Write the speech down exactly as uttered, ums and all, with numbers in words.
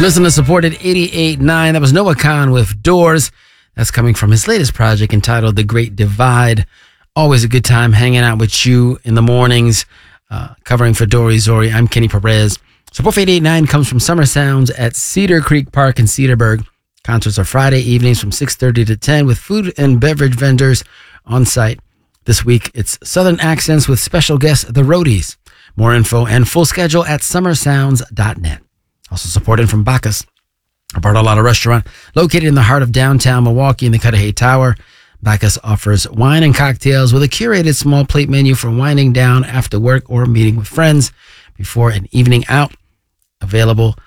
Listener supported eighty-eight point nine. That was Noah Khan with Doors. That's coming from his latest project entitled The Great Divide. Always a good time hanging out with you in the mornings, uh, covering for Dory Zori. I'm Kenny Perez. Support for eighty-eight point nine comes from Summer Sounds at Cedar Creek Park in Cedarburg. Concerts are Friday evenings from six thirty to ten with food and beverage vendors on site. This week, it's Southern Accents with special guests, The Roadies. More info and full schedule at summer sounds dot net. Also supported from Bacchus, a Bartolotta restaurant located in the heart of downtown Milwaukee in the Cudahy Tower. Bacchus offers wine and cocktails with a curated small plate menu for winding down after work or meeting with friends before an evening out. Available